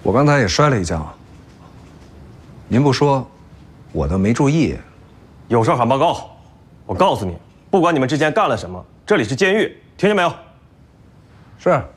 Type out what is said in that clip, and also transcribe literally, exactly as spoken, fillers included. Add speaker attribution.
Speaker 1: 我刚才也摔了一跤，您不说，我倒没注意。
Speaker 2: 有事喊报告。我告诉你，不管你们之间干了什么，这里是监狱，听见没有？
Speaker 1: 是。